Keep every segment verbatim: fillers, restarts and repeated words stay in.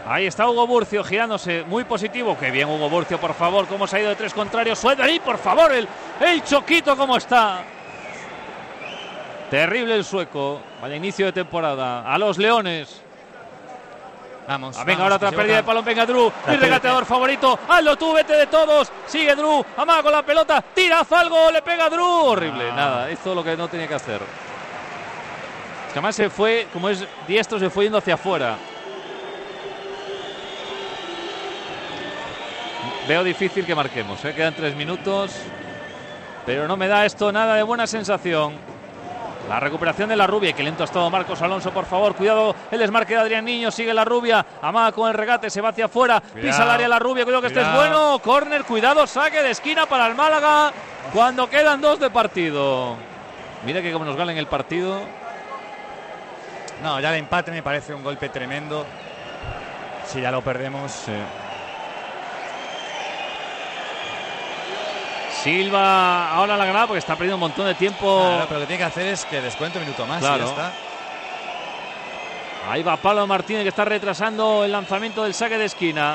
Ahí está Hugo Burcio girándose, muy positivo. Qué bien Hugo Burcio, por favor, cómo se ha ido de tres contrarios. Suelta ahí, por favor, el, el choquito, cómo está. Terrible el sueco. Vaya inicio de temporada. A los Leones. Vamos. Ah, venga, vamos, ahora otra pérdida de balón. Venga, Drew, mi regateador favorito. Hazlo tú, vete de todos. Sigue Drew, amaga con la pelota. Tira algo, le pega a Drew. Horrible, ah. nada, hizo lo que no tenía que hacer. Es que además se fue, como es diestro, se fue yendo hacia afuera. Veo difícil que marquemos, ¿eh? Quedan tres minutos. Pero no me da esto nada de buena sensación. La recuperación de la Rubia. Qué lento ha estado Marcos Alonso, por favor. Cuidado el desmarque de Adrián Niño. Sigue la Rubia. Amaga con el regate. Se va hacia afuera. Cuidado, pisa el área la Rubia. Cuidado que cuidado. Este es bueno. Córner. Cuidado. Saque de esquina para el Málaga. Cuando quedan dos de partido. Mira que como nos galen el partido. No, ya el empate me parece un golpe tremendo. Si ya lo perdemos. Sí. Silva ahora la granada porque está perdiendo un montón de tiempo. Claro, pero lo que tiene que hacer es que descuente un minuto más. Claro. Y ya está. Ahí va Pablo Martínez, que está retrasando el lanzamiento del saque de esquina.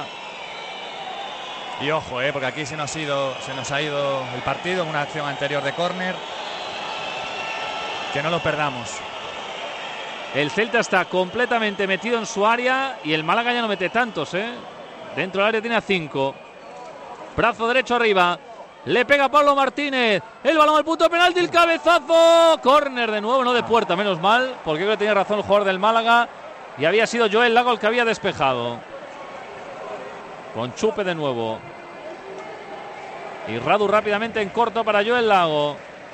Y ojo, eh, porque aquí se nos, ha ido, se nos ha ido el partido en una acción anterior de córner. Que no lo perdamos. El Celta está completamente metido en su área y el Málaga ya no mete tantos, ¿eh? Dentro del área tiene a cinco. Brazo derecho arriba. Le pega Pablo Martínez. El balón al punto de penalti. El cabezazo. Córner de nuevo, no de puerta. Menos mal, porque creo que tenía razón el jugador del Málaga. Y había sido Joel Lago el que había despejado. Con Chupe de nuevo. Y Radu rápidamente en corto para Joel Lago.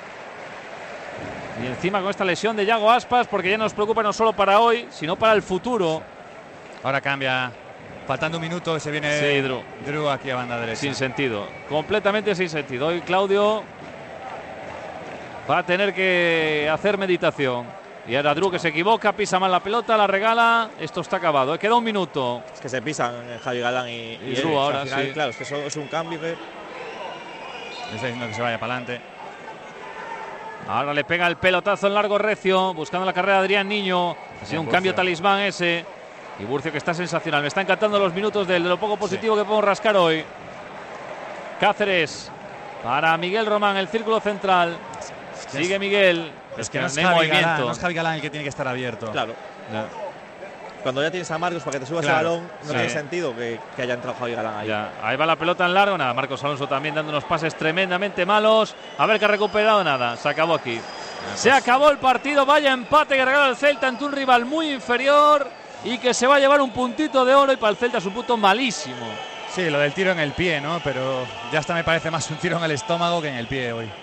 Y encima con esta lesión de Yago Aspas, porque ya nos preocupa no solo para hoy, sino para el futuro. Ahora cambia. Faltando un minuto se viene sí, Drew. Drew aquí a banda derecha. Sin sentido, completamente sin sentido. Hoy Claudio va a tener que hacer meditación. Y ahora Drew que se equivoca, pisa mal la pelota, la regala. Esto está acabado, queda un minuto. Es que se pisan Javi Galán y, y, y Drew él, ahora, al final, sí. Claro, es que eso es un cambio que... Le está diciendo que se vaya para adelante. Ahora le pega el pelotazo en largo recio, buscando la carrera de Adrián Niño. Ha sido un cambio talismán ese. Y Burcio que está sensacional. Me está encantando los minutos de, de lo poco positivo sí. que podemos rascar hoy. Cáceres para Miguel Román, el círculo central. Es que Sigue es, Miguel. Es, es que no es, Javi movimiento. Galán, no es Javi Galán el que tiene que estar abierto. Claro. Ya. Cuando ya tienes a Marcos para que te subas claro. el balón, no sí. tiene sentido que, que haya entrado Javi Galán ahí. Ya. Ahí va la pelota en largo. Nada, Marcos Alonso también dando unos pases tremendamente malos. A ver que ha recuperado nada. Se acabó aquí. Pues. Se acabó el partido. Vaya empate que regala el Celta ante un rival muy inferior. Y que se va a llevar un puntito de oro y para el Celta es un punto malísimo. Sí, lo del tiro en el pie, ¿no? Pero ya hasta me parece más un tiro en el estómago que en el pie hoy.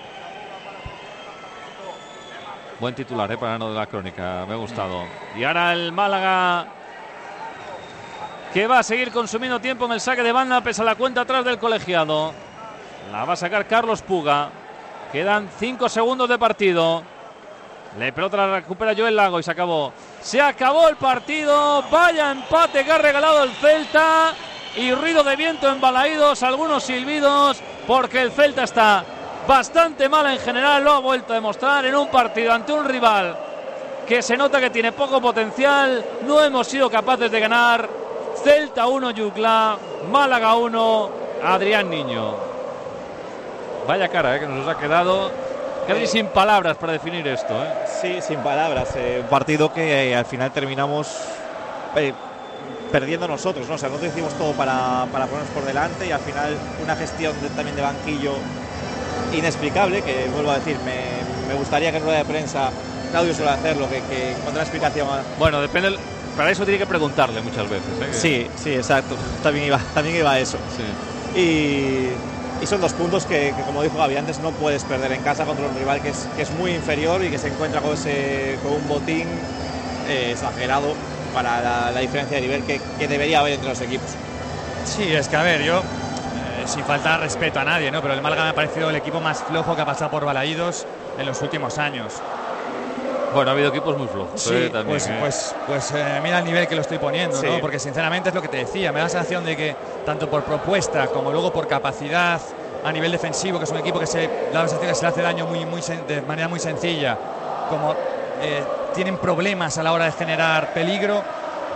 Buen titular, ¿eh? Para no de la crónica, me ha gustado. Y ahora el Málaga que va a seguir consumiendo tiempo en el saque de banda pese a la cuenta atrás del colegiado. La va a sacar Carlos Puga. Quedan cinco segundos de partido. La pelota la recupera Joel Lago y se acabó. Se acabó el partido. Vaya empate que ha regalado el Celta. Y ruido de viento en Balaídos, algunos silbidos, porque el Celta está bastante mal en general. Lo ha vuelto a demostrar en un partido ante un rival que se nota que tiene poco potencial. No hemos sido capaces de ganar. Celta uno, Yuclá. Málaga uno, Adrián Niño. Vaya cara, ¿eh? Que nos ha quedado. Casi eh, sin palabras para definir esto, ¿eh? Sí, sin palabras. Eh, un partido que eh, al final terminamos eh, perdiendo nosotros, ¿no? O sea, nosotros hicimos todo para, para ponernos por delante y al final una gestión de, también de banquillo inexplicable, que vuelvo a decir, me, me gustaría que en rueda de prensa Claudio suele hacerlo, que, que encontrar explicación. A... Bueno, depende, para eso tiene que preguntarle muchas veces, ¿eh? Que... Sí, sí, exacto. También iba, también iba a eso. Sí. Y... Y son dos puntos que, que, como dijo Gaby antes, no puedes perder en casa contra un rival que es, que es muy inferior y que se encuentra con, ese, con un botín eh, exagerado para la, la diferencia de nivel que, que debería haber entre los equipos. Sí, es que a ver, yo, eh, sin faltar respeto a nadie, ¿no? Pero el Málaga me ha parecido el equipo más flojo que ha pasado por Balaídos en los últimos años. Bueno, ha habido equipos muy flojos. Sí, eh, también, pues, eh. pues, pues eh, mira el nivel que lo estoy poniendo, sí. ¿no? Porque sinceramente es lo que te decía, me da la sensación de que tanto por propuesta como luego por capacidad a nivel defensivo, que es un equipo que se da la sensación que se le hace daño muy, muy de manera muy sencilla, como eh, tienen problemas a la hora de generar peligro,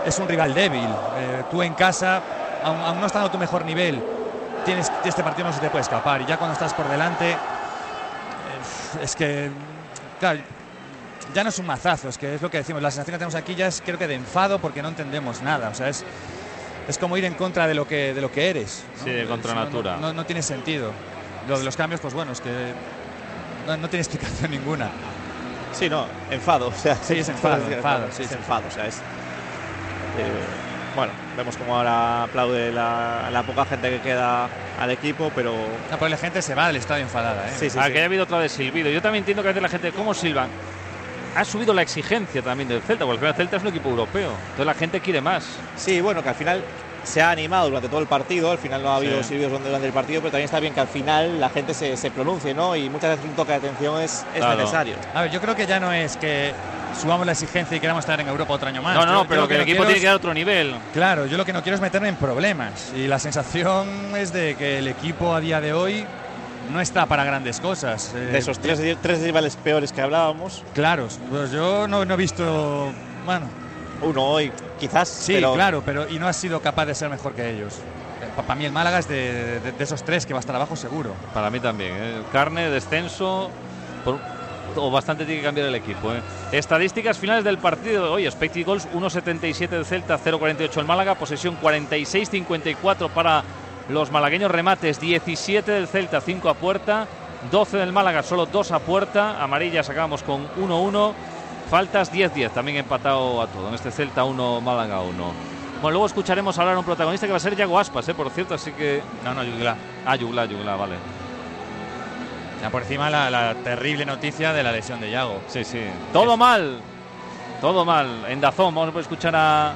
es un rival débil. Eh, tú en casa, aun, aun no estando a tu mejor nivel, tienes este partido no se te puede escapar. Y ya cuando estás por delante, eh, es que, claro, ya no es un mazazo, es que es lo que decimos. La sensación que tenemos aquí ya es, creo que, de enfado porque no entendemos nada. O sea, es, es como ir en contra de lo que, de lo que eres, ¿no? Sí, de contra natura. No, no, no tiene sentido. Lo de los cambios, pues bueno, es que no, no tiene explicación ninguna. Sí, no, enfado. O sea, sí, es enfado, es enfado, sí, es sí. enfado. O sea, es. Eh, bueno, vemos como ahora aplaude la, la poca gente que queda al equipo, pero. No, pero la gente se va del estadio enfadada, ¿eh? Sí, sí, ah, sí. que haya habido otra vez silbido. Yo también entiendo que a veces la gente, ¿cómo silban? Ha subido la exigencia también del Celta, porque el Celta es un equipo europeo. Entonces la gente quiere más. Sí, bueno, que al final se ha animado durante todo el partido, al final no ha habido Sí. silbidos durante el partido, pero también está bien que al final la gente se, se pronuncie, ¿no? Y muchas veces un toque de atención es, es Claro. necesario. A ver, yo creo que ya no es que subamos la exigencia y queramos estar en Europa otro año más. No, no, Yo- no, yo pero lo que el no equipo quiero tiene es- que dar otro nivel. Claro, yo lo que no quiero es meterme en problemas. Y la sensación es de que el equipo a día de hoy no está para grandes cosas. Eh, De esos tres, tres rivales peores que hablábamos, Claros, pues yo no, no he visto. Bueno, uno hoy quizás, sí, pero claro, pero y no ha sido capaz de ser mejor que ellos. Para mí el Málaga es de, de- de esos tres que va a estar abajo seguro. Para mí también. ¿eh? Carne, descenso. Por, o bastante tiene que cambiar el equipo. ¿eh? Estadísticas finales del partido. Oye, expected goals uno setenta y siete del Celta, cero cuarenta y ocho el Málaga. Posesión cuarenta y seis cincuenta y cuatro para los malagueños. Remates diecisiete del Celta, cinco a puerta. doce del Málaga, solo dos a puerta. Amarilla sacamos con uno uno. Faltas diez diez, también empatado a todo. En este Celta uno, Málaga uno. Bueno, luego escucharemos hablar a un protagonista que va a ser Yago Aspas, ¿eh? Por cierto, así que... No, no, Yugla. Ah, Yugla, Yugla, vale. Ya por encima la, la terrible noticia de la lesión de Yago. Sí, sí. Todo Es- mal. Todo mal. En Dazón vamos a escuchar a...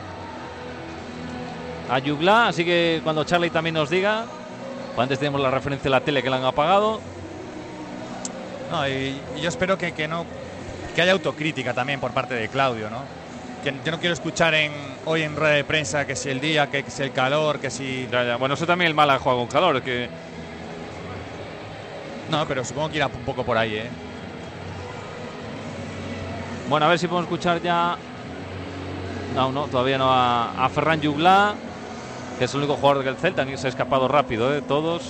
A Yugla, así que cuando Charlie también nos diga... Pues antes tenemos la referencia de la tele que la han apagado. No, y, y yo espero que, que no que haya autocrítica también por parte de Claudio, ¿no? Que yo no quiero escuchar en, hoy en rueda de prensa que si el día, que, que si el calor, que si... Ya, ya. Bueno, eso también el Málaga juega con calor, es que... No, pero supongo que irá un poco por ahí, ¿eh? Bueno, a ver si podemos escuchar ya... No, no, todavía no a, a Ferran Yugla, que es el único jugador del Celta, que se ha escapado rápido, ¿eh? Todos.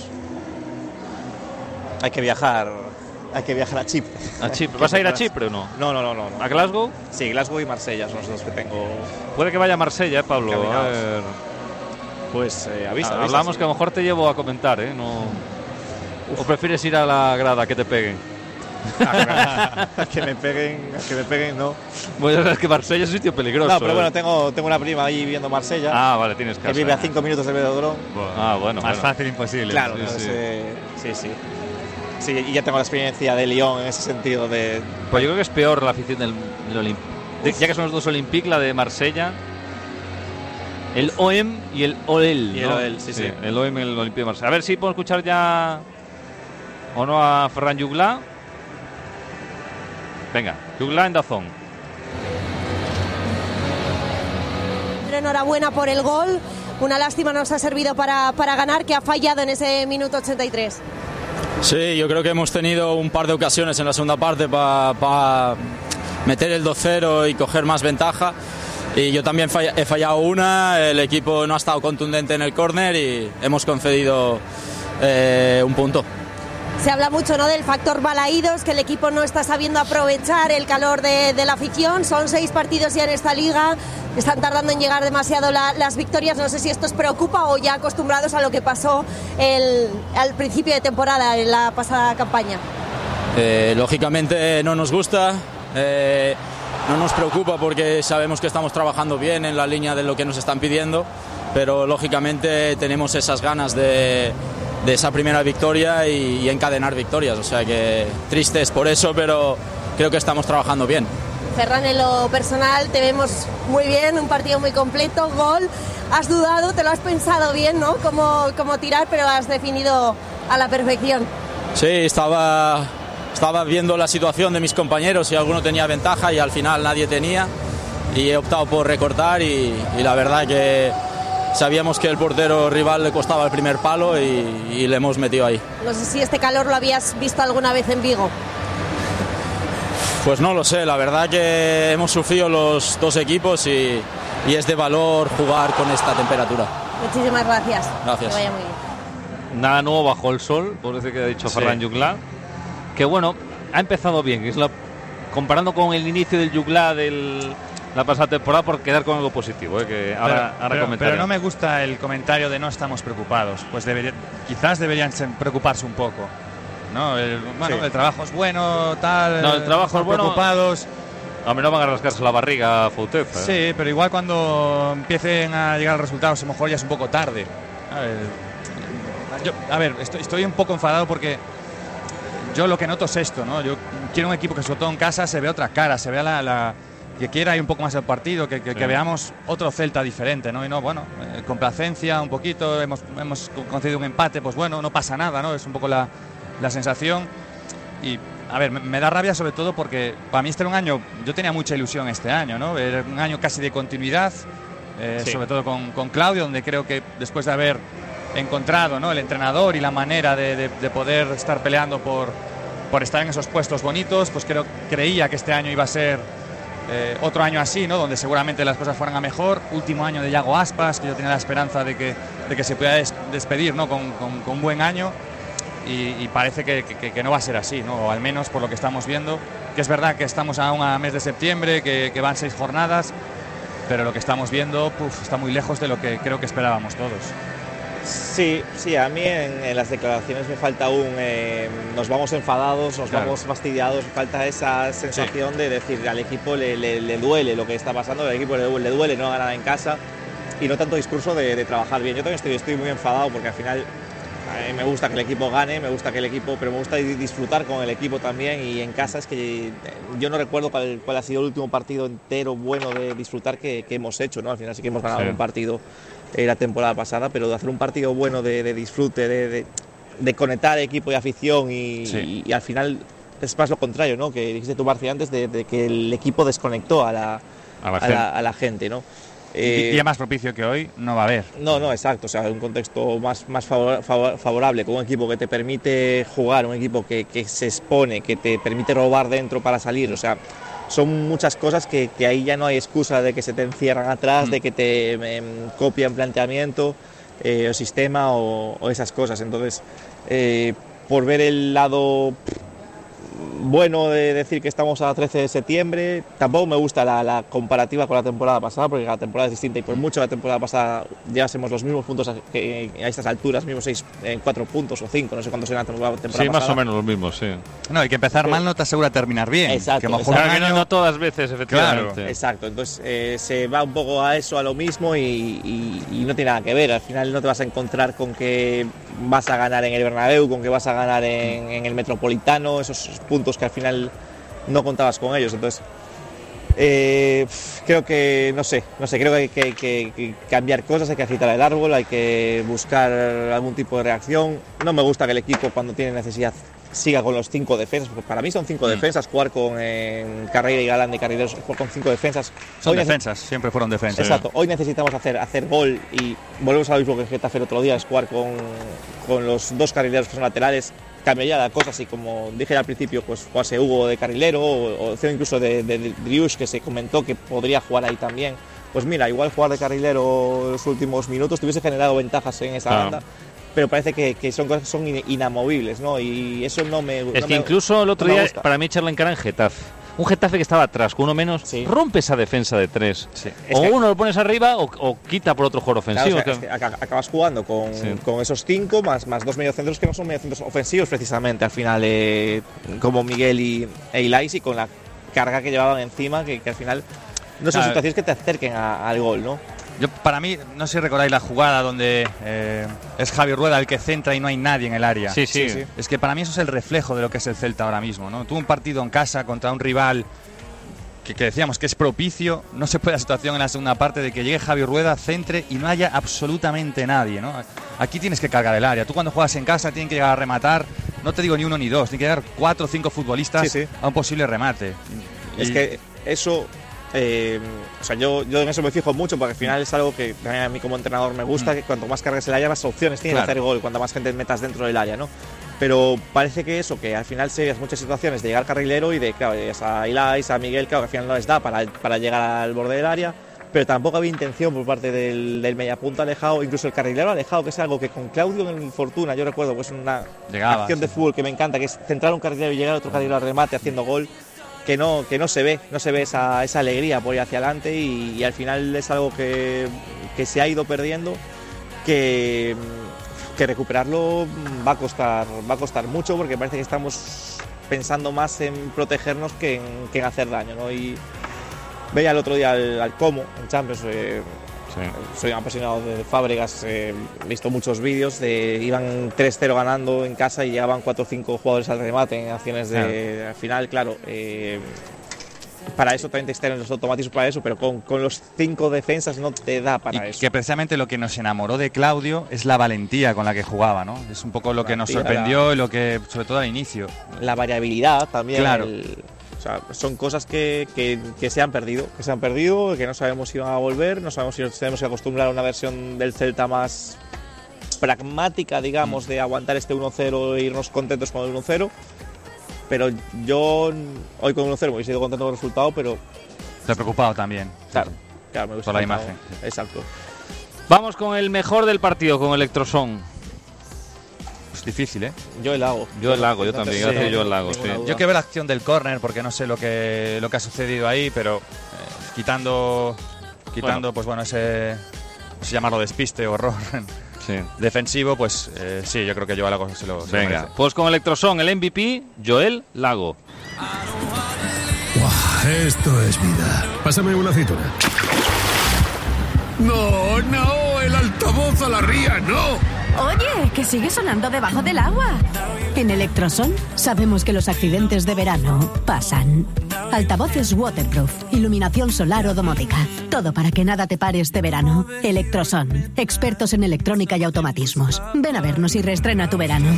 hay que viajar, hay que viajar a Chipre. A Chipre. ¿Vas a ir a Chipre o no? No, no, no, no. no. ¿A Glasgow? Sí, Glasgow y Marsella son los dos que tengo. Puede que vaya a Marsella, ¿eh, Pablo? A Caminados. ver. Pues eh, avisa, avisa. Hablamos sí. que a lo mejor te llevo a comentar, ¿eh? No... ¿O prefieres ir a la grada que te peguen? A que me peguen, a que me peguen, no. Bueno, es que Marsella es un sitio peligroso. No, pero ¿eh? bueno, tengo, tengo una prima ahí viviendo Marsella, Ah, vale, tienes que casa. vive a cinco minutos del Velodrome. Ah, bueno. Más bueno. fácil imposible. Claro, sí, entonces, sí. eh, sí, sí. Sí, y ya tengo la experiencia de Lyon en ese sentido de... Pues yo creo que es peor la afición del, del Olympique. Ya que son los dos Olympique, la de Marsella. El O E M y el O E L. Y el ¿no? O E L, sí, sí. El O E M y el Olympique de Marsella. A ver si podemos escuchar ya o no a Ferran Yugla. Venga, Yugla en Dazón. Enhorabuena por el gol. Una lástima nos ha servido para, para ganar, que ha fallado en ese minuto ochenta y tres. Sí, yo creo que hemos tenido un par de ocasiones en la segunda parte para pa meter el dos cero y coger más ventaja. Y yo también falla, he fallado una, el equipo no ha estado contundente en el córner y hemos concedido eh, un punto. Se habla mucho, ¿no?, del factor balaídos, que el equipo no está sabiendo aprovechar el calor de, de la afición. Son seis partidos ya en esta liga, están tardando en llegar demasiado la, las victorias. No sé si esto os preocupa o ya acostumbrados a lo que pasó el, al principio de temporada, en la pasada campaña. Eh, lógicamente no nos gusta, eh, no nos preocupa porque sabemos que estamos trabajando bien en la línea de lo que nos están pidiendo, pero lógicamente tenemos esas ganas de... de esa primera victoria y, y encadenar victorias, o sea que tristes por eso, pero creo que estamos trabajando bien. Ferran, en lo personal te vemos muy bien, un partido muy completo, gol, has dudado, te lo has pensado bien, ¿no?, cómo, cómo tirar, pero has definido a la perfección. Sí, estaba, estaba viendo la situación de mis compañeros y alguno tenía ventaja y al final nadie tenía y he optado por recortar y, y la verdad que sabíamos que el portero rival le costaba el primer palo y, y le hemos metido ahí. No sé si este calor lo habías visto alguna vez en Vigo. Pues no lo sé, la verdad que hemos sufrido los dos equipos y, y es de valor jugar con esta temperatura. Muchísimas gracias. Gracias. Que vaya muy bien. Nada nuevo bajo el sol, por decir que ha dicho Sí. Ferran Jungla. Que bueno, ha empezado bien, que es la, comparando con el inicio del Jungla del la pasada temporada, por quedar con algo positivo, ¿eh? Que ahora, pero, ahora pero, comentaré. pero no me gusta el comentario de no estamos preocupados. Pues debería, quizás deberían ser- preocuparse un poco. ¿No? El, bueno, Sí. el trabajo es bueno, tal. No, el trabajo estamos es bueno. preocupados. Hombre, no van a rascarse la barriga Foutez, ¿eh? Sí, pero igual cuando empiecen a llegar los resultados, a lo mejor ya es un poco tarde. A ver, yo- a ver, estoy, estoy un poco enfadado porque yo lo que noto es esto, ¿no? Yo quiero un equipo que sobre todo en casa se vea otra cara, se vea la, la- que quiera ir un poco más el partido, que, que- Sí. que veamos otro Celta diferente, ¿no? Y no, bueno, eh, complacencia un poquito, hemos, hemos concedido un empate, pues bueno, no pasa nada, ¿no? Es un poco la, la sensación. Y, a ver, me, me da rabia sobre todo porque para mí este era un año, yo tenía mucha ilusión este año, ¿no? Era un año casi de continuidad, eh, Sí. sobre todo con, con Claudio, donde creo que después de haber encontrado, ¿no?, el entrenador y la manera de, de- de poder estar peleando por, por estar en esos puestos bonitos, pues creo, creía que este año iba a ser eh, otro año así, ¿no?, donde seguramente las cosas fueran a mejor. Último año de Yago Aspas, que yo tenía la esperanza de que, de que se pudiera des- despedir, ¿no?, con, con- con un buen año. Y, y parece que, que- que no va a ser así, ¿no? O al menos por lo que estamos viendo, que es verdad que estamos aún a mes de septiembre, que, que van seis jornadas, pero lo que estamos viendo puf, está muy lejos de lo que creo que esperábamos todos. Sí, sí, a mí en, en las declaraciones me falta aún, eh, nos vamos enfadados, nos Claro. vamos fastidiados, falta esa sensación de decir al equipo le, le- le duele lo que está pasando, al equipo le, du- le duele no ganar en casa y no tanto discurso de, de trabajar bien. Yo también estoy, estoy muy enfadado porque al final a mí me gusta que el equipo gane, me gusta que el equipo, pero me gusta di- disfrutar con el equipo también y en casa es que eh, yo no recuerdo cuál, cuál ha sido el último partido entero bueno de disfrutar que, que hemos hecho, ¿no? Al final sí que hemos ganado Sí. un partido eh, la temporada pasada, pero de hacer un partido bueno de, de disfrute, de, de, de conectar equipo y afición y, Sí. y, y al final es más lo contrario, ¿no? Que dijiste tú, Marci, antes de, de que el equipo desconectó a la, A la a gente. la, a la gente, ¿no? Y Eh, día más propicio que hoy no va a haber. no, no, exacto. O sea, un contexto más, más favor- favor- favorable, con un equipo que te permite jugar, un equipo que, que se expone, que te permite robar dentro para salir. O sea, son muchas cosas que, que ahí ya no hay excusa de que se te encierran atrás, Mm. de que te em, copian planteamiento eh, o sistema o, o esas cosas. Entonces, eh, por ver el lado bueno de decir que estamos a trece de septiembre, tampoco me gusta la, la comparativa con la temporada pasada, porque la temporada es distinta y por mucho la temporada pasada llevásemos los mismos puntos a, que a estas alturas, mismos seis, eh, cuatro puntos o cinco, no sé cuántos eran la temporada, temporada Sí, más pasada. o menos los mismos, sí. No, hay que empezar Pero- mal no te asegura terminar bien. Exacto, que a lo mejor exacto. un Claro, que no, año- no todas veces, efectivamente. Claro. Exacto, entonces eh, se va un poco a eso, a lo mismo y, y- y no tiene nada que ver. Al final no te vas a encontrar con que vas a ganar en el Bernabéu, con que vas a ganar en, en el Metropolitano, esos puntos que al final no contabas con ellos. Entonces eh, creo que, no sé, no sé, creo que hay que, que- que cambiar cosas, hay que agitar el árbol, hay que buscar algún tipo de reacción. No me gusta que el equipo cuando tiene necesidad siga con los cinco defensas, porque para mí son cinco Mm. defensas, jugar con eh, Carreira y Galán de carrileros, jugar con cinco defensas. Son Hoy nece- defensas, siempre fueron defensas. Exacto, hoy necesitamos hacer, hacer gol y volvemos a lo mismo que el Getafe el otro día, es jugar con, con los dos carrileros que son laterales, cambiaría la cosa, así como dije al principio, pues jugase Hugo de carrilero o, o opción incluso de, de, de Driouche, que se comentó que podría jugar ahí también. Pues mira, igual jugar de carrilero los últimos minutos te hubiese generado ventajas en esa Claro. banda, pero parece que, que son cosas que son in- inamovibles, ¿no? Y eso no me Es no que me- incluso el otro no me día, gusta. para mí, echarle en cara en Getafe. Un Getafe que estaba atrás, con uno menos, Sí. rompe esa defensa de tres. Sí. Es O que- uno lo pones arriba o, o quita por otro jugador Claro, ofensivo. o sea, es que- que aca- acabas jugando con, Sí. con esos cinco más, más dos mediocentros que no son mediocentros ofensivos precisamente al final, eh, como Miguel y e Ilais, y con la carga que llevaban encima, que, que al final no son Claro. situaciones que te acerquen a- al gol, ¿no? Yo, para mí, no sé si recordáis la jugada donde eh, es Javi Rueda el que centra y no hay nadie en el área. Sí, sí. Sí, sí. Es que para mí eso es el reflejo de lo que es el Celta ahora mismo, ¿no? Tuvo un partido en casa contra un rival que, que decíamos que es propicio. No se puede la situación en la segunda parte de que llegue Javi Rueda, centre y no haya absolutamente nadie, ¿no? Aquí tienes que cargar el área. Tú cuando juegas en casa tienen que llegar a rematar, no te digo ni uno ni dos, tienen que llegar cuatro o cinco futbolistas Sí, sí. a un posible remate. Es Y- que eso, eh, o sea, yo, yo en eso me fijo mucho porque al final es algo que a mí como entrenador me gusta, que cuanto más cargas el área, más opciones tienes Claro. de hacer gol, cuanto más gente metas dentro del área, ¿no? Pero parece que eso, que al final se muchas situaciones de llegar carrilero y de, claro, es a Ilais, a Miguel, claro, que al final no les da para, para llegar al borde del área. pero tampoco había intención por parte del, del mediapunta alejado, incluso el carrilero alejado, que es algo que con Claudio en Fortuna, yo recuerdo, pues una Llegaba, acción sí. de fútbol que me encanta, que es centrar un carrilero y llegar a otro carrilero al remate haciendo gol, que no, que no se ve, no se ve esa, esa alegría por ir hacia adelante y, y al final es algo que, que se ha ido perdiendo, que, que recuperarlo va a costar, va a costar mucho, porque parece que estamos pensando más en protegernos que en, que en hacer daño, ¿no? Y veía el otro día al, al Como en Champions, eh, sí. soy un apasionado de Fábregas, eh, he visto muchos vídeos de iban tres cero ganando en casa y llegaban cuatro o cinco jugadores al remate en acciones de claro. Al final, claro, eh, para eso también te extraen los automatismos para eso, pero con, con los cinco defensas no te da para y eso. Que precisamente lo que nos enamoró de Claudio es la valentía con la que jugaba, ¿no? Es un poco lo que nos sorprendió la, y lo que, sobre todo al inicio. La variabilidad también. Claro. El, O sea, son cosas que, que, que se han perdido, que se han perdido, que no sabemos si van a volver, no sabemos si nos tenemos que acostumbrar a una versión del Celta más pragmática, digamos, de aguantar este uno cero e irnos contentos con el uno cero. Pero yo hoy con uno cero me hubiese ido contento con el resultado, pero... Te ha preocupado también. Claro, claro, me gusta. Por la imagen. Exacto. Vamos con el mejor del partido, con Electroson. Es difícil, ¿eh? Yo el Lago. Yo el Lago, yo también. Sí, yo, yo el Lago, sí. Yo quiero ver la acción del córner porque no sé lo que lo que ha sucedido ahí, pero eh, quitando quitando bueno. pues bueno ese no sé llamarlo despiste o error sí. defensivo, pues eh, sí, yo creo que yo el Lago se lo se Venga, lo pues con Electroson el M V P, Joel Lago. Wow, esto es vida. Pásame una aceituna. No, no, el altavoz a la ría, no. Oye, que sigue sonando debajo del agua. En Electroson sabemos que los accidentes de verano pasan. Altavoces waterproof, iluminación solar o domótica. Todo para que nada te pare este verano. Electroson, expertos en electrónica y automatismos. Ven a vernos y reestrena tu verano.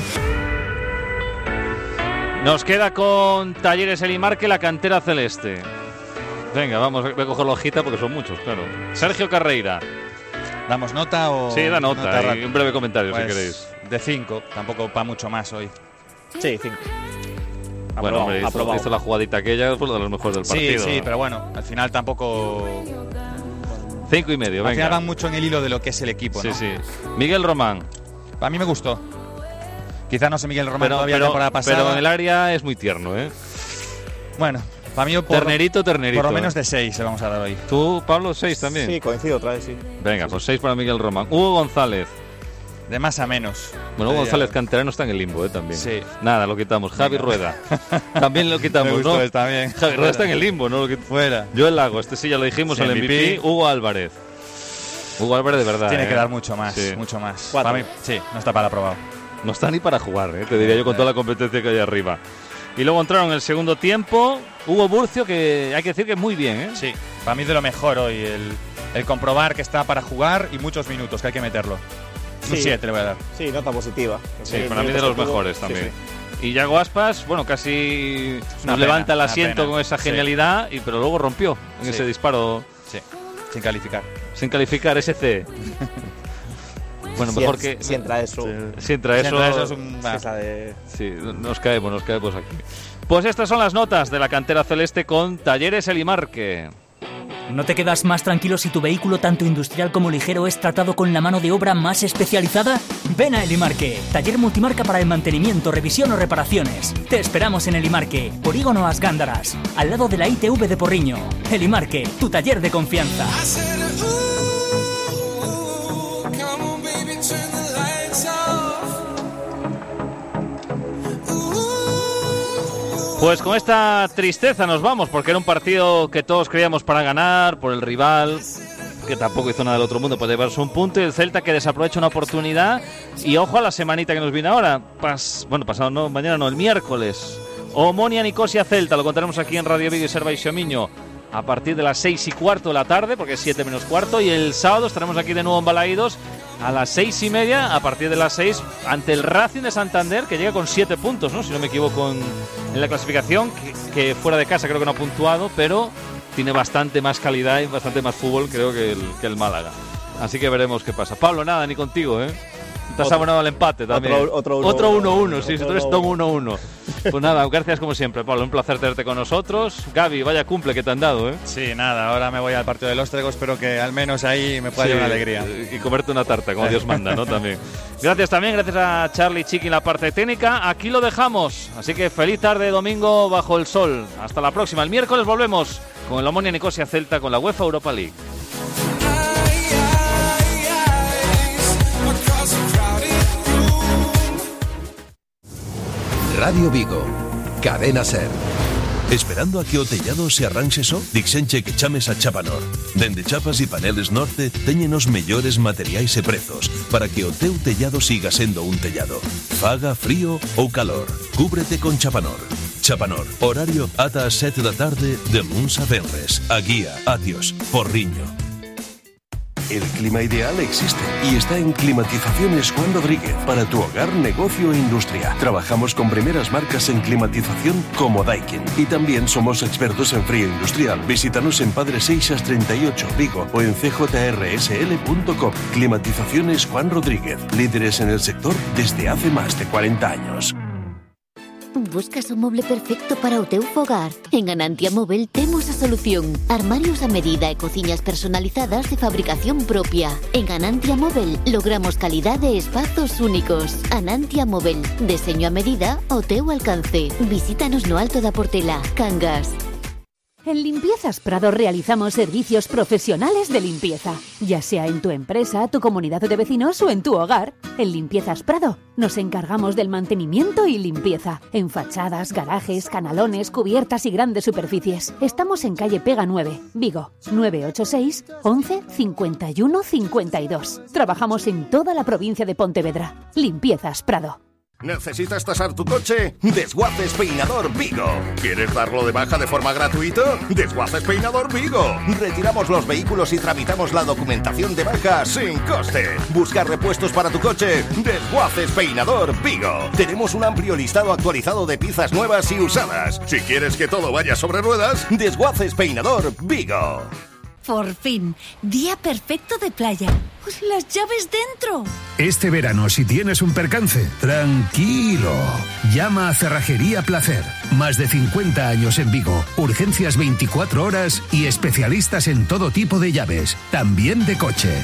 Nos queda con Talleres Elimarque, la cantera celeste. Venga, vamos, voy a coger la hojita porque son muchos, claro. Sergio Carreira. ¿Damos nota o...? Sí, da nota, nota y un breve comentario, pues, si queréis. De cinco, tampoco para mucho más hoy. Sí, cinco. Bueno, hombre, hizo, hizo la jugadita aquella, fue uno de los mejores del partido. Sí, sí, pero bueno, al final tampoco... Cinco y medio, venga. Al final van mucho en el hilo de lo que es el equipo, sí, ¿no? Sí, sí. Miguel Román. A mí me gustó. Quizás no sé Miguel Román pero, todavía pero, la temporada pasada. Pero en el área es muy tierno, ¿eh? Bueno... Para mí, por, ternerito, ternerito. Por lo menos de seis le vamos a dar hoy. ¿Tú, Pablo, seis también? Sí, coincido otra vez, sí. Venga, pues seis para Miguel Román. Hugo González. De más a menos. Bueno, Hugo González canterano está en el limbo, ¿eh? También. Sí. Nada, lo quitamos. Javi Rueda. También lo quitamos, Me ¿no? También. Javi Rueda está en el limbo, ¿no? Lo que... Fuera. Yo el Lago, este sí ya lo dijimos, sí, el M V P. Hugo Álvarez. Hugo Álvarez de verdad. Tiene ¿eh? que dar mucho más, sí. mucho más. Para mí, sí, no está para aprobado. No está ni para jugar, ¿eh? Te diría yo con toda la competencia que hay arriba. Y luego entraron en el segundo tiempo Hugo Burcio, que hay que decir que muy bien, ¿eh? Sí, para mí de lo mejor hoy, el, el comprobar que está para jugar y muchos minutos, que hay que meterlo. Sí. Un siete le voy a dar. Sí, nota positiva. Sí, sí, para mí de los mejores también. Sí, sí. Y Yago Aspas, bueno, casi nos pena, levanta el asiento con esa genialidad, sí. y, pero luego rompió en sí. ese disparo. Sí, sin calificar. Sin calificar, ese C. Bueno, si mejor es, que... Si entra eso... Si, si entra eso... Si entra eso es un... Es de... Sí, nos caemos, nos caemos aquí. Pues estas son las notas de la cantera celeste con Talleres Elimarque. ¿No te quedas más tranquilo si tu vehículo, tanto industrial como ligero, es tratado con la mano de obra más especializada? Ven a Elimarque, taller multimarca para el mantenimiento, revisión o reparaciones. Te esperamos en Elimarque, Polígono As Gándaras, al lado de la I T V de Porriño. Elimarque, tu taller de confianza. Pues con esta tristeza nos vamos, porque era un partido que todos creíamos para ganar, por el rival, que tampoco hizo nada del otro mundo, puede llevarse un punto, y el Celta que desaprovecha una oportunidad. Y ojo a la semanita que nos viene ahora, Pas, bueno, pasado no, mañana no, el miércoles. Omonia Nicosia Celta, lo contaremos aquí en Radio Vigo y Serva y Xomiño a partir de las seis y cuarto de la tarde, porque es siete menos cuarto, y el sábado estaremos aquí de nuevo en Balaídos a las seis y media, a partir de las seis, ante el Racing de Santander, que llega con siete puntos, ¿no? Si no me equivoco en, en la clasificación, que, que fuera de casa creo que no ha puntuado, pero tiene bastante más calidad y bastante más fútbol, creo, que el, que el Málaga. Así que veremos qué pasa. Pablo, nada, ni contigo, ¿eh? Te has abonado al empate también. Otro uno uno. Otro uno uno, sí, si tú eres Don uno uno. Pues nada, gracias como siempre, Pablo. Un placer tenerte con nosotros. Gaby, vaya cumple que te han dado, ¿eh? Sí, nada, ahora me voy al partido del Óstrego. Espero que al menos ahí me pueda Sí, llevar una alegría. Y comerte una tarta, como Dios manda, ¿no? También. Gracias también, gracias a Charlie Chiqui en la parte técnica. Aquí lo dejamos. Así que feliz tarde de domingo bajo el sol. Hasta la próxima. El miércoles volvemos con el Omonia Nicosia Celta con la UEFA Europa League. Radio Vigo, Cadena Ser. Esperando a que o tellado se arranxe só? Dixenche que chames a Chapanor. Dende chapas e paneles norte teñen os mellores materiais e prezos para que o teu tellado siga sendo un tellado. Faga frío ou calor, cúbrete con Chapanor. Chapanor, horario ata as sete da tarde de luns a venres. A guía, Atios, Porriño. El clima ideal existe y está en Climatizaciones Juan Rodríguez para tu hogar, negocio e industria. Trabajamos con primeras marcas en climatización como Daikin y también somos expertos en frío industrial. Visítanos en Padre Seixas treinta y ocho, Vigo o en c j r s l punto com. Climatizaciones Juan Rodríguez, líderes en el sector desde hace más de cuarenta años. Buscas o mueble perfecto para o teu fogar? En Anantia Móvel temos a solución. Armarios a medida e cociñas personalizadas de fabricación propia. En Anantia Móvel logramos calidade e espazos únicos. Anantia Móvel, deseño a medida ao teu alcance. Visítanos no Alto da Portela, Cangas. En Limpiezas Prado realizamos servicios profesionales de limpieza, ya sea en tu empresa, tu comunidad de vecinos o en tu hogar. En Limpiezas Prado nos encargamos del mantenimiento y limpieza en fachadas, garajes, canalones, cubiertas y grandes superficies. Estamos en calle Pega nueve, Vigo, nueve ocho seis, once, cincuenta y uno, cincuenta y dos. Trabajamos en toda la provincia de Pontevedra. Limpiezas Prado. ¿Necesitas tasar tu coche? Desguaces Peinador Vigo. ¿Quieres darlo de baja de forma gratuita? Desguaces Peinador Vigo. Retiramos los vehículos y tramitamos la documentación de baja sin coste. ¿Buscar repuestos para tu coche? Desguaces Peinador Vigo. Tenemos un amplio listado actualizado de piezas nuevas y usadas. Si quieres que todo vaya sobre ruedas, Desguaces Peinador Vigo. Por fin, día perfecto de playa. Pues las llaves dentro. Este verano, si tienes un percance, tranquilo. Llama a Cerrajería Placer. Más de cincuenta años en Vigo. Urgencias veinticuatro horas y especialistas en todo tipo de llaves, también de coche.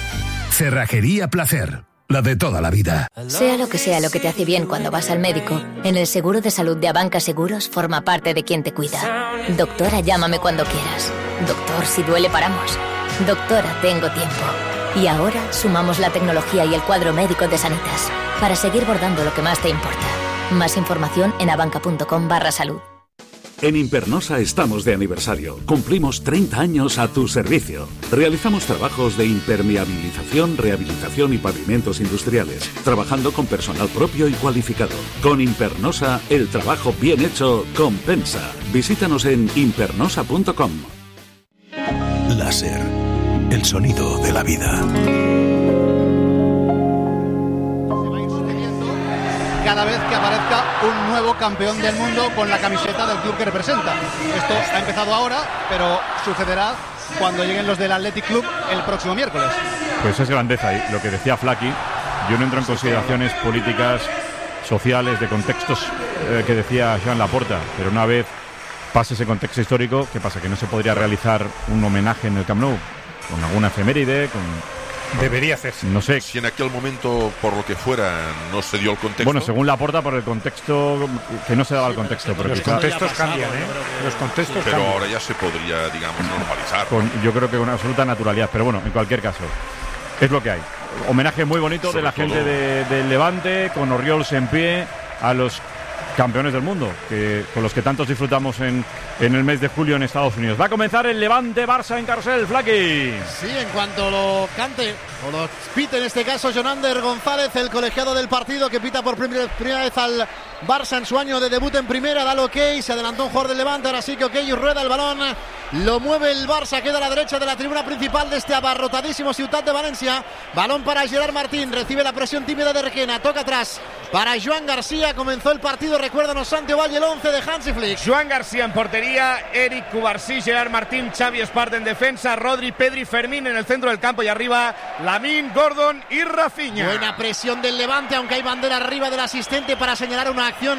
Cerrajería Placer. La de toda la vida. Sea lo que sea lo que te hace bien cuando vas al médico, en el seguro de salud de Abanca Seguros forma parte de quien te cuida. Doctora, llámame cuando quieras. Doctor, si duele paramos. Doctora, tengo tiempo. Y ahora sumamos la tecnología y el cuadro médico de Sanitas para seguir bordando lo que más te importa. Más información en abanca.com barra salud. En Impernosa estamos de aniversario. Cumplimos treinta años a tu servicio. Realizamos trabajos de impermeabilización, rehabilitación y pavimentos industriales, trabajando con personal propio y cualificado. Con Impernosa, el trabajo bien hecho compensa. Visítanos en impernosa punto com. Láser, el sonido de la vida. Cada vez que aparezca un nuevo campeón del mundo con la camiseta del club que representa. Esto ha empezado ahora, pero sucederá cuando lleguen los del Athletic Club el próximo miércoles. Pues es grandeza, y lo que decía Flaky, yo no entro en consideraciones políticas, sociales, de contextos eh, que decía Joan Laporta, pero una vez pase ese contexto histórico, ¿qué pasa? Que no se podría realizar un homenaje en el Camp Nou, con alguna efeméride, con... Debería hacerse. No sé. Si en aquel momento, por lo que fuera, no se dio el contexto. Bueno, según Laporta, por el contexto, que no se daba el contexto. Pero los quizá, contextos cambian, ¿eh? Los contextos pero cambian. Ahora ya se podría, digamos, normalizar. Con, yo creo que con absoluta naturalidad. Pero bueno, en cualquier caso, es lo que hay. Homenaje muy bonito Sobre de la todo. gente de, del Levante, con Orriols en pie, a los campeones del mundo, que con los que tantos disfrutamos en, en el mes de julio en Estados Unidos. Va a comenzar el Levante-Barça en Carrusel, Flaky. Sí, en cuanto lo cante, o lo pite en este caso, Jonander González, el colegiado del partido, que pita por primera, primera vez al Barça en su año de debut en primera, da el ok, se adelantó un jugador del Levante, ahora sí que ok, rueda el balón, lo mueve el Barça, queda a la derecha de la tribuna principal de este abarrotadísimo Ciutat de Valencia. Balón para Gerard Martín, recibe la presión tímida de Requena, toca atrás para Joan García, comenzó el partido, recuérdanos, Santiago Valle, el once de Hansi Flick. Joan García en portería, Eric Cubarsí, Gerard Martín, Xavi Espart en defensa, Rodri, Pedri, Fermín en el centro del campo y arriba Lamine, Gordon y Rafinha. Buena presión del Levante, aunque hay bandera arriba del asistente para señalar una acción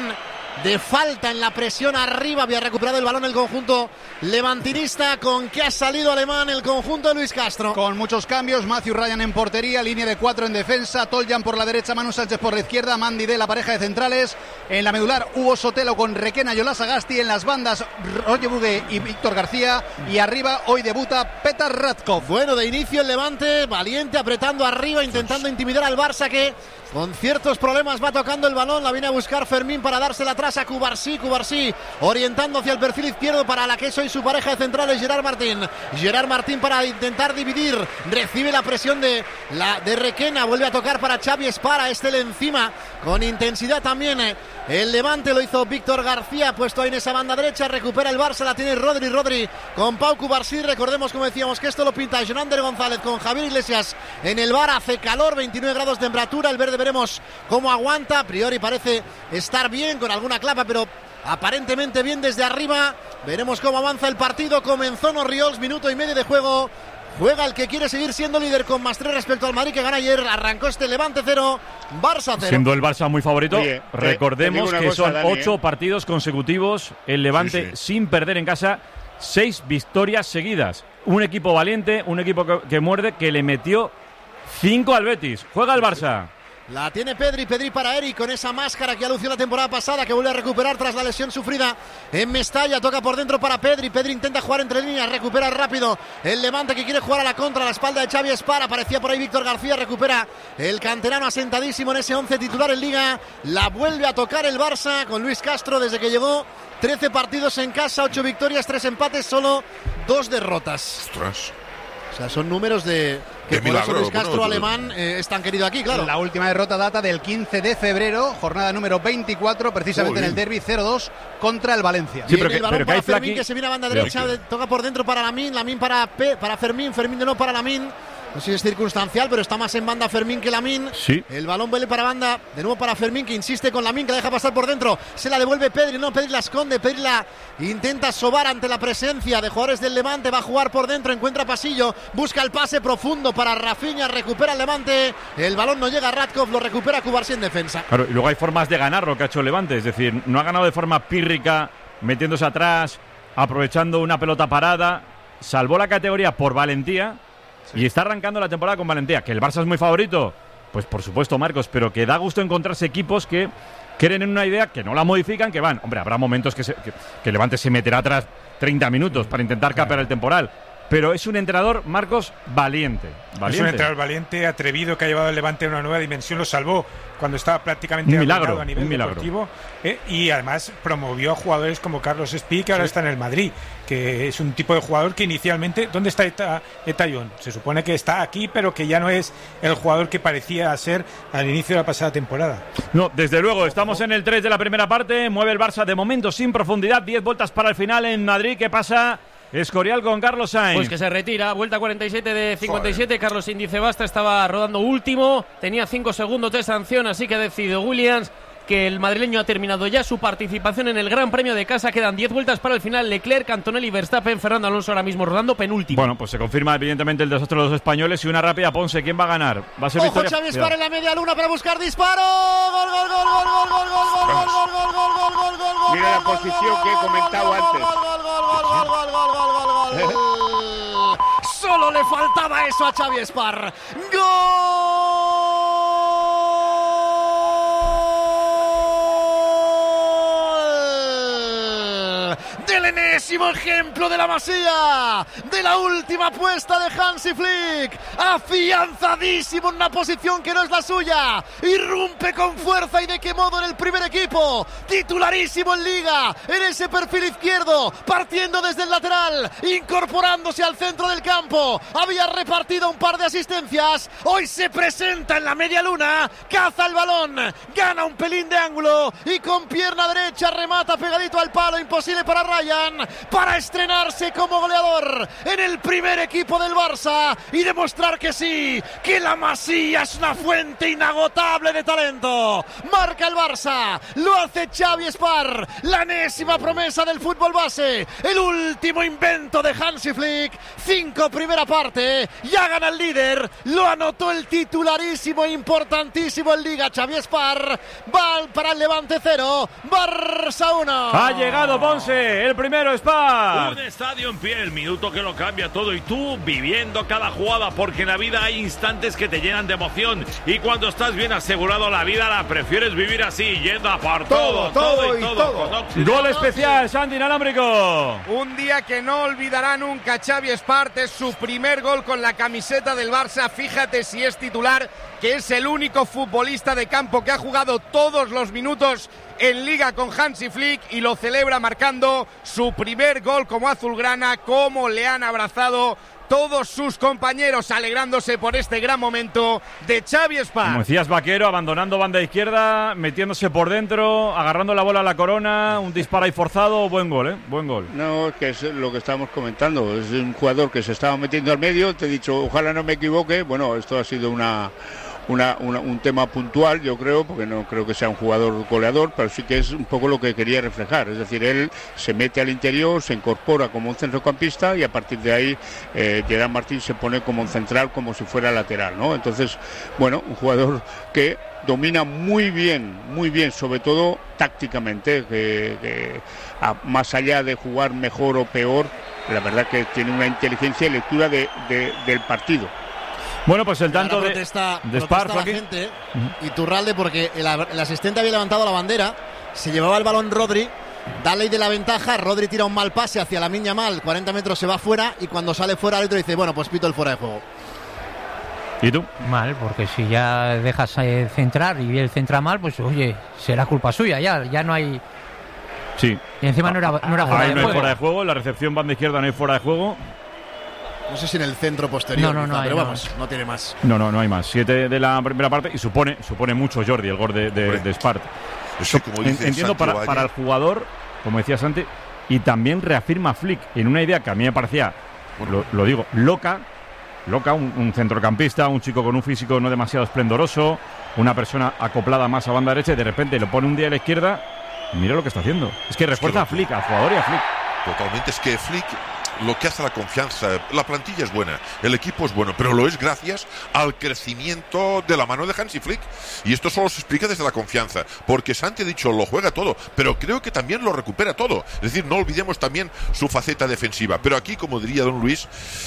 de falta en la presión arriba. Había recuperado el balón el conjunto levantinista. Con que ha salido alemán el conjunto de Luis Castro. Con muchos cambios, Matthew Ryan en portería, línea de cuatro en defensa, Toljan por la derecha, Manu Sánchez por la izquierda, Mandy de la pareja de centrales. En la medular, Hugo Sotelo con Requena y Olas Agasti. En las bandas, Roger Bugue y Víctor García. Y arriba, hoy debuta Petar Radkov. Bueno, de inicio el Levante, valiente, apretando arriba, intentando intimidar al Barça, que con ciertos problemas va tocando el balón. La viene a buscar Fermín para dársela atrás a Cubarsí. Cubarsí orientando hacia el perfil izquierdo para la que es hoy su pareja de centrales, Gerard Martín. Gerard Martín para intentar dividir. Recibe la presión de, la, de Requena. Vuelve a tocar para Xavi Espara. Este le encima con intensidad también. Eh. El Levante lo hizo Víctor García, puesto ahí en esa banda derecha. Recupera el Barça, la tiene Rodri. Rodri con Pau Cubarsí. Recordemos, como decíamos, que esto lo pinta Jonander González con Javier Iglesias en el bar. Hace calor, veintinueve grados de temperatura. El verde veremos cómo aguanta. A priori parece estar bien, con alguna clapa, pero aparentemente bien desde arriba. Veremos cómo avanza el partido. Comenzó Norriols, minuto y medio de juego. Juega el que quiere seguir siendo líder con más tres respecto al Madrid, que gana ayer. Arrancó este Levante cero, Barça cero. Siendo el Barça muy favorito, Oye, recordemos que cosa, son Dani, ocho ¿eh? partidos consecutivos. El Levante, sí, sí. sin perder en casa, seis victorias seguidas. Un equipo valiente, un equipo que, que muerde, que le metió cinco al Betis. Juega el Barça. La tiene Pedri, Pedri para Eric con esa máscara que alució la temporada pasada, que vuelve a recuperar tras la lesión sufrida en Mestalla. Toca por dentro para Pedri, Pedri intenta jugar entre líneas, recupera rápido el Levante, que quiere jugar a la contra, a la espalda de Xavi Espara. Aparecía por ahí Víctor García, recupera el canterano asentadísimo en ese once titular en Liga. La vuelve a tocar el Barça con Luis Castro desde que llegó. trece partidos en casa, ocho victorias, tres empates, solo dos derrotas. Ostras. O sea, son números de... que Qué por milagro, eso Luis Castro bueno, alemán eh, es tan querido aquí, claro. La última derrota data del quince de febrero, jornada número veinticuatro, precisamente Uy. en el derbi cero dos contra el Valencia. Sí, pero Viene que, el balón pero que para hay Fermín, Flaqui- que se viene a banda Pero derecha, que- de- toca por dentro para Lamín, Lamín para, Pe- para Fermín, Fermín de no para Lamín. No sé si es circunstancial, pero está más en banda Fermín que Lamín. Sí. El balón vuelve para banda, de nuevo para Fermín, que insiste con Lamín, que la deja pasar por dentro. Se la devuelve Pedri, no, Pedri la esconde, Pedri la intenta sobar ante la presencia de jugadores del Levante. Va a jugar por dentro, encuentra pasillo, busca el pase profundo para Rafinha, recupera el Levante. El balón no llega a Radkov, lo recupera Cubarsí en defensa. Claro, y luego hay formas de ganar lo que ha hecho el Levante. Es decir, no ha ganado de forma pírrica, metiéndose atrás, aprovechando una pelota parada. Salvó la categoría por valentía. Sí. Y está arrancando la temporada con valentía. ¿Que el Barça es muy favorito? Pues por supuesto, Marcos, pero que da gusto encontrarse equipos que creen en una idea, que no la modifican, que van. Hombre, habrá momentos que, se, que, que el Levante se meterá atrás treinta minutos para intentar capear el temporal. Pero es un entrenador, Marcos, valiente, valiente. Es un entrenador valiente, atrevido, que ha llevado al Levante a una nueva dimensión. Lo salvó cuando estaba prácticamente un milagro, a nivel un milagro. deportivo. Eh, y además promovió a jugadores como Carlos Espí, que ahora sí. está en el Madrid, que es un tipo de jugador que inicialmente... ¿Dónde está Eta, Etayón? Se supone que está aquí, pero que ya no es el jugador que parecía ser al inicio de la pasada temporada. No, desde luego, estamos en el tres de la primera parte. Mueve el Barça de momento sin profundidad. diez vueltas para el final en Madrid. ¿Qué pasa? Escorial con Carlos Sainz. Pues que se retira, vuelta cuarenta y siete de cincuenta y siete. Joder. Carlos Sainz dice basta, estaba rodando último, tenía cinco segundos de sanción, así que ha decidido Williams que el madrileño ha terminado ya su participación en el Gran Premio de casa. Quedan diez vueltas para el final. Leclerc, Antonelli, Verstappen, Fernando Alonso ahora mismo rodando penúltimo. Bueno, pues se confirma evidentemente el desastre de los españoles y una rápida Ponce. ¿Quién va a ganar? Va a ser Ojo, Victoria. Xavi Espara en la media luna para buscar disparo. Gol, gol, gol, gol, gol, gol, gol, gol, gol, gol, gol, gol, gol, gol, gol, gol. Mira la posición que he comentado antes. Gol, gol, gol, gol, gol, gol, gol, gol, gol, gol. Solo le faltaba eso a Xavi Espar. ¡Gol! Del enésimo ejemplo de la Masía, de la última apuesta de Hansi Flick, afianzadísimo en una posición que no es la suya, irrumpe con fuerza y de qué modo en el primer equipo, titularísimo en Liga, en ese perfil izquierdo, partiendo desde el lateral, incorporándose al centro del campo, había repartido un par de asistencias, hoy se presenta en la media luna, caza el balón, gana un pelín de ángulo y con pierna derecha remata pegadito al palo, imposible para Ryan, para estrenarse como goleador en el primer equipo del Barça y demostrar que sí, que la Masía es una fuente inagotable de talento. Marca el Barça, lo hace Xavi Espar, la enésima promesa del fútbol base, el último invento de Hansi Flick. Cinco primera parte, ya gana el líder, lo anotó el titularísimo e importantísimo en Liga Xavi Espar. Va para el Levante cero, Barça uno. Ha llegado Ponce, el primero Espar. Un estadio en pie, el minuto que lo cambia todo y tú viviendo cada jugada, porque en la vida hay instantes que te llenan de emoción y cuando estás bien asegurado la vida la prefieres vivir así, yendo a por todo, todo, todo y todo. todo. Gol especial, Santi Inalámbrico. Un día que no olvidará nunca Xavi Espart, es su primer gol con la camiseta del Barça. Fíjate si es titular, que es el único futbolista de campo que ha jugado todos los minutos en Liga con Hansi Flick y lo celebra marcando su primer gol como azulgrana. Cómo le han abrazado todos sus compañeros alegrándose por este gran momento de Xavi Espart. Como decías, Vaquero, abandonando banda izquierda, metiéndose por dentro, agarrando la bola a la corona, un disparo ahí forzado, buen gol, ¿eh? Buen gol. No, es que es lo que estábamos comentando, es un jugador que se estaba metiendo al medio, te he dicho, ojalá no me equivoque, bueno, esto ha sido una... Una, una, un tema puntual, yo creo, porque no creo que sea un jugador goleador, pero sí que es un poco lo que quería reflejar. Es decir, él se mete al interior, se incorpora como un centrocampista y a partir de ahí eh, Gerard Martín se pone como un central, como si fuera lateral, ¿no? Entonces, bueno, un jugador que domina muy bien, muy bien, sobre todo tácticamente, que, que a, más allá de jugar mejor o peor, la verdad que tiene una inteligencia y lectura de, de, del partido. Bueno, pues el tanto de, protesta, de Espar la gente, uh-huh. y Turralde, porque el, el asistente había levantado la bandera, se llevaba el balón Rodri, da ley de la ventaja, Rodri tira un mal pase hacia Lamine Yamal, cuarenta metros se va fuera y cuando sale fuera el árbitro dice, bueno, pues pito el fuera de juego. ¿Y tú? Mal, porque si ya dejas eh, centrar y él centra mal, pues oye, será culpa suya, ya, ya no hay... Sí. Y encima no era, no era fuera Ahí de no juego. hay fuera de juego, la recepción banda izquierda no hay fuera de juego. No sé si en el centro posterior, no, no, quizá, no, pero no. vamos, no tiene más. No, no, no hay más. Siete de la primera parte y supone supone mucho Jordi el gol de, de, de Espart. Sí, como dice Entiendo para, para el jugador, como decía Santi, y también reafirma Flick en una idea que a mí me parecía, lo, lo digo, loca, loca, un, un centrocampista, un chico con un físico no demasiado esplendoroso, una persona acoplada más a banda derecha y de repente lo pone un día a la izquierda. Mira lo que está haciendo. Es que refuerza es que a Flick, al jugador y a Flick. Totalmente, es que Flick, lo que hace la confianza, la plantilla es buena, el equipo es bueno, pero lo es gracias al crecimiento de la mano de Hansi Flick. Y esto solo se explica desde la confianza, porque Santi ha dicho, lo juega todo, pero creo que también lo recupera todo. Es decir, no olvidemos también su faceta defensiva. Pero aquí, como diría don Luis,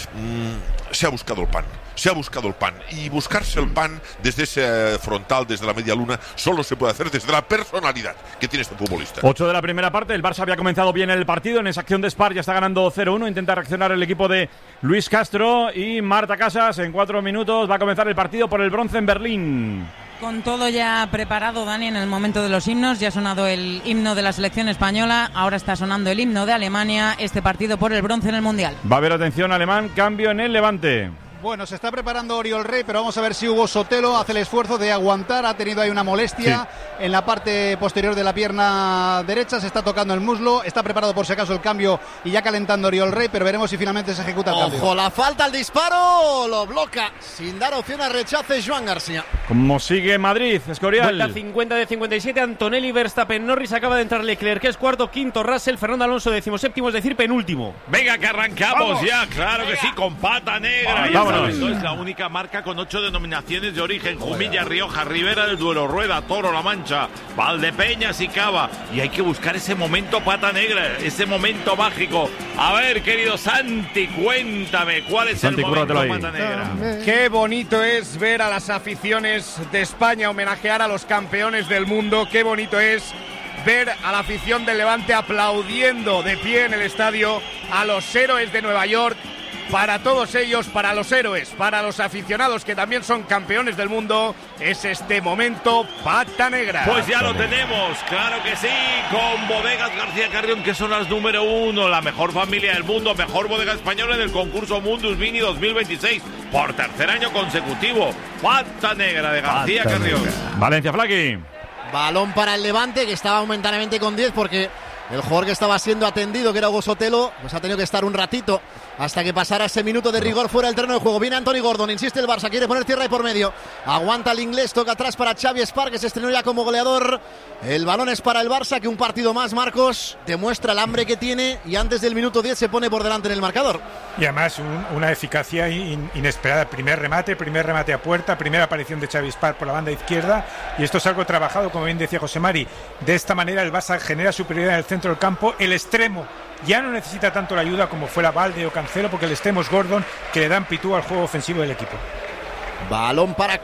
mmm, se ha buscado el pan, se ha buscado el pan. Y buscarse el pan desde ese frontal, desde la media luna, solo se puede hacer desde la personalidad que tiene este futbolista. ocho de la primera parte, el Barça había comenzado bien el partido, en esa acción de Espar ya está ganando cero uno, intenta reaccionar el equipo de Luis Castro y Marta Casas. En cuatro minutos va a comenzar el partido por el bronce en Berlín. Con todo ya preparado, Dani, en el momento de los himnos, ya ha sonado el himno de la selección española, ahora está sonando el himno de Alemania, este partido por el bronce en el Mundial. Va a haber atención alemán, cambio en el Levante. Bueno, se está preparando Oriol Rey, pero vamos a ver si Hugo Sotelo hace el esfuerzo de aguantar. Ha tenido ahí una molestia sí. en la parte posterior de la pierna derecha. Se está tocando el muslo. Está preparado por si acaso el cambio y ya calentando Oriol Rey, pero veremos si finalmente se ejecuta el Ojo, cambio. Ojo, la falta, el disparo. Lo bloca sin dar opción a rechace Joan García. Como sigue Madrid, Escorial. Vuelta cincuenta de cincuenta y siete. Antonelli, Verstappen, Norris. Acaba de entrar Leclerc, que es cuarto. Quinto, Russell. Fernando Alonso, decimoséptimo, es decir, penúltimo. Venga, que arrancamos ¡Vamos! ya. Claro Venga. que sí, con pata negra. Vámonos. Es la única marca con ocho denominaciones de origen: Jumilla, Rioja, Ribera del Duero, Rueda, Toro, La Mancha, Valdepeñas y Cava. Y hay que buscar ese momento pata negra, ese momento mágico. A ver, querido Santi, cuéntame cuál es Santi, el momento pata negra. Qué bonito es ver a las aficiones de España homenajear a los campeones del mundo. Qué bonito es ver a la afición del Levante aplaudiendo de pie en el estadio a los héroes de Nueva York. Para todos ellos, para los héroes, para los aficionados que también son campeones del mundo, es este momento pata negra. Pues ya lo tenemos, claro que sí, con Bodegas García Carrión, que son las número uno, la mejor familia del mundo, mejor bodega española en el concurso Mundus Vini dos mil veintiséis, por tercer año consecutivo. Pata negra de García Pata Carrión. Negra. Valencia, Flaqui. Balón para el Levante, que estaba momentáneamente con diez porque El jugador que estaba siendo atendido, que era Hugo Sotelo, pues ha tenido que estar un ratito hasta que pasara ese minuto de rigor fuera del terreno de juego. Viene Anthony Gordon, insiste el Barça, quiere poner tierra y por medio. Aguanta el inglés, toca atrás para Xavi Espar, que se estrenó ya como goleador. El balón es para el Barça, que un partido más, Marcos, demuestra el hambre que tiene y antes del minuto diez se pone por delante en el marcador. Y además un, una eficacia in, inesperada. Primer remate, primer remate a puerta, primera aparición de Xavi Espar por la banda izquierda. Y esto es algo trabajado, como bien decía José Mari. De esta manera el Barça genera superioridad en el centro del campo. El extremo ya no necesita tanto la ayuda como fuera Valde o Cancelo, porque el extremo es Gordon, que le da amplitud al juego ofensivo del equipo. Balón para